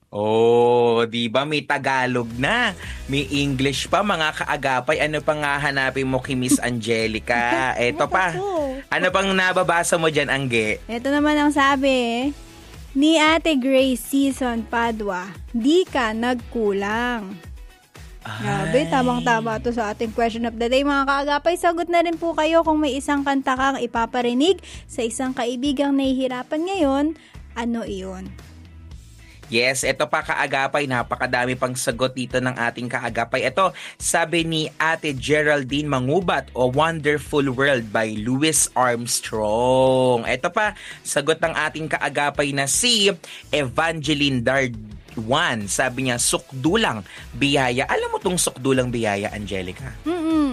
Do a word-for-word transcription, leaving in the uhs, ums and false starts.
Oh, 'di ba may Tagalog na, may English pa mga kaagapay. Ano pang hahanapin mo kay Miss Angelica? Eto pa. Ako. Ano pang nababasa mo diyan, Angge? Ito naman ang sabi ni Ate Grace Season Padua, di ka nagkulang. Grabe, tamang-tama to sa ating question of the day mga kaagapay. Sagot na rin po kayo kung may isang kanta kang ipaparinig sa isang kaibigang nahihirapan ngayon, ano iyon? Yes, ito pa kaagapay, napakadami pang sagot dito ng ating kaagapay. Ito, sabi ni Ate Geraldine Mangubat o Wonderful World by Louis Armstrong. Ito pa, sagot ng ating kaagapay na si Evangeline Darwan. Sabi niya, sukdulang biyaya. Alam mo tong sukdulang biyaya, Angelica? Mm-mm.